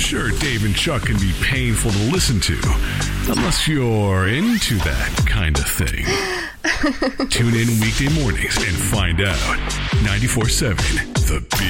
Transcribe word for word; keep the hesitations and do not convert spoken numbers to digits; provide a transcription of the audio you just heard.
Sure, Dave and Chuck can be painful to listen to, unless you're into that kind of thing. Tune in weekday mornings and find out. ninety-four seven The Beat.